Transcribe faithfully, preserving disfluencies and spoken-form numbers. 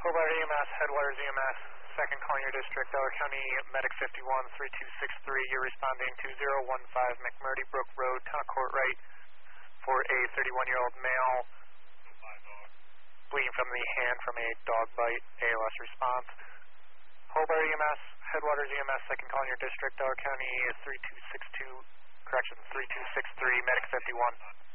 Hobart E M S, Headwaters E M S, second calling your district, Delaware County Medic fifty-one, three two six three. You're responding to zero one five McMurdy Brook Road, Town Court Right, for a thirty-one-year-old male bleeding from the hand from a dog bite. A L S response. Hobart E M S, Headwaters E M S, second calling your district, Delaware County three two six two, correction, three two six three, Medic fifty-one.